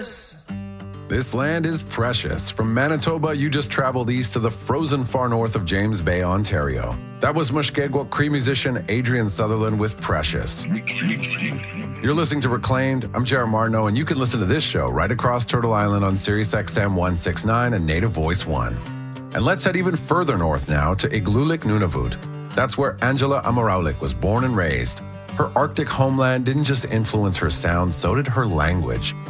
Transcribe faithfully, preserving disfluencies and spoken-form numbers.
This land is precious. From Manitoba, you just traveled east to the frozen far north of James Bay, Ontario. That was Mushkegowuk Cree musician Adrian Sutherland with Precious. You're listening to Reclaimed. I'm Jared Martineau, and you can listen to this show right across Turtle Island on Sirius X M one sixty-nine and Native Voice one. And let's head even further north now to Igloolik, Nunavut. That's where Angela Amoraulik was born and raised. Her Arctic homeland didn't just influence her sound, so did her language.